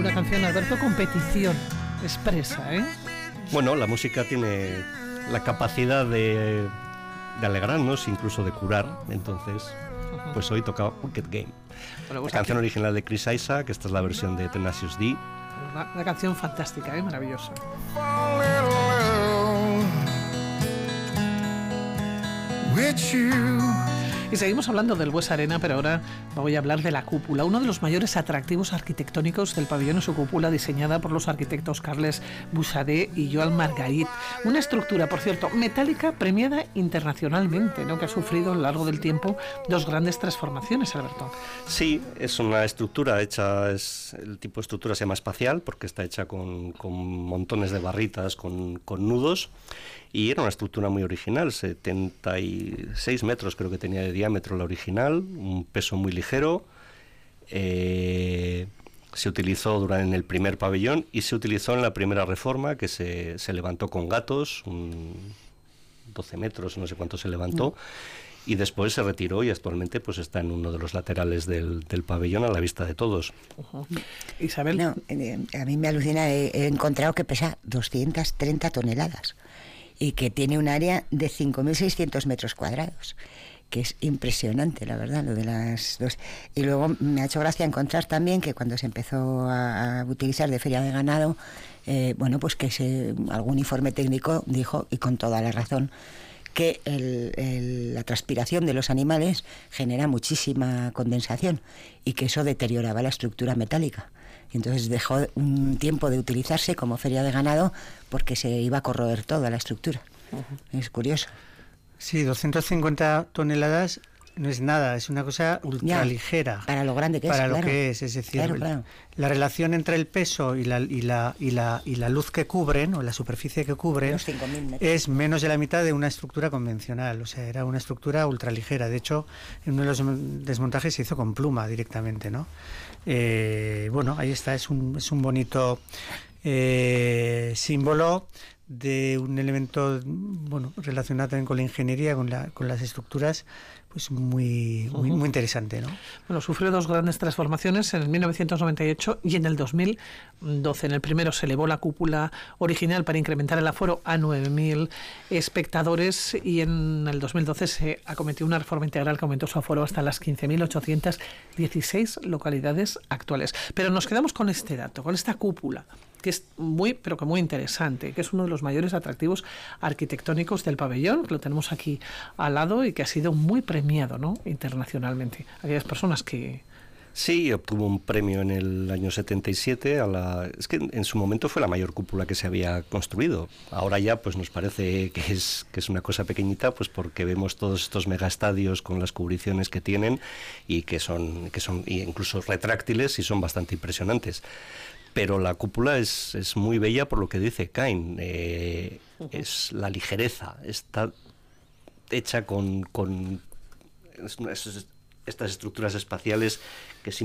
una canción, Alberto, competición expresa, ¿eh? Bueno, la música tiene la capacidad de alegrarnos, incluso de curar. Entonces, pues hoy toca Wicked Game. Bueno, pues la canción original de Chris Isaak, esta es la versión de Tenacious D. Una canción fantástica, maravillosa. Y seguimos hablando del Buesa Arena, pero ahora voy a hablar de la cúpula. Uno de los mayores atractivos arquitectónicos del pabellón es su cúpula, diseñada por los arquitectos Carles Buxadé y Joan Margarit. Una estructura, por cierto, metálica premiada internacionalmente, ¿no?, que ha sufrido a lo largo del tiempo dos grandes transformaciones, Alberto. Sí, es una estructura hecha, el tipo de estructura se llama espacial, porque está hecha con montones de barritas, con nudos. Y era una estructura muy original, 76 metros creo que tenía de diámetro la original, un peso muy ligero. Se utilizó en el primer pabellón y se utilizó en la primera reforma, que se levantó con gatos, 12 metros, no sé cuánto se levantó, y después se retiró y actualmente pues está en uno de los laterales del pabellón a la vista de todos. Isabel. No, a mí me alucina, he encontrado que pesa 230 toneladas. Y que tiene un área de 5.600 metros cuadrados, que es impresionante, la verdad, lo de las dos. Y luego me ha hecho gracia encontrar también que cuando se empezó a utilizar de feria de ganado, pues que algún informe técnico dijo, y con toda la razón, que la transpiración de los animales genera muchísima condensación y que eso deterioraba la estructura metálica. Y entonces dejó un tiempo de utilizarse como feria de ganado porque se iba a corroer toda la estructura. Es curioso. Sí, 250 toneladas no es nada, es una cosa ultraligera. Para lo grande que es, para claro. Lo que es decir, claro. La relación entre el peso y la luz que cubren, o la superficie que cubren, es menos de la mitad de una estructura convencional. O sea, era una estructura ultraligera. De hecho, en uno de los desmontajes se hizo con pluma directamente, ¿no? Ahí está, es un bonito símbolo de un elemento relacionado también con la ingeniería, con las estructuras, pues muy interesante, ¿no? Bueno, sufrió dos grandes transformaciones en el 1998 y en el 2012. En el primero se elevó la cúpula original para incrementar el aforo a 9.000 espectadores y en el 2012 se acometió una reforma integral que aumentó su aforo hasta las 15.816 localidades actuales. Pero nos quedamos con este dato, con esta cúpula, que es muy interesante, que es uno de los mayores atractivos arquitectónicos del pabellón, que lo tenemos aquí al lado y que ha sido muy premiado, ¿no?, internacionalmente. Aquellas personas que... Sí, obtuvo un premio en el año 77, es que en su momento fue la mayor cúpula que se había construido. Ahora ya pues nos parece que es una cosa pequeñita, pues porque vemos todos estos megaestadios con las cubriciones que tienen y que son incluso retráctiles y son bastante impresionantes. Pero la cúpula es muy bella por lo que dice Cain, es la ligereza, está hecha con estas estructuras espaciales que